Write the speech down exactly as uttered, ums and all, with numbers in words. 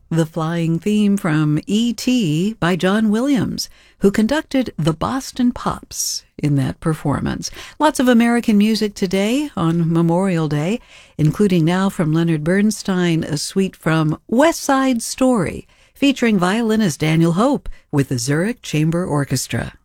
the flying theme from E T by John Williams, who conducted the Boston Pops in that performance. Lots of American music today on Memorial Day, including now from Leonard Bernstein, a suite from West Side Story, featuring violinist Daniel Hope with the Zurich Chamber Orchestra.